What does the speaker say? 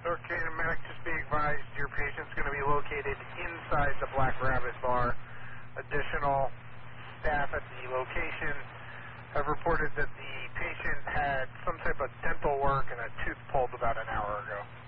North Carolina Medic, just be advised your patient's going to be located inside the Black Rabbit Bar. Additional staff at the location have reported that the patient had some type of dental work and a tooth pulled about an hour ago.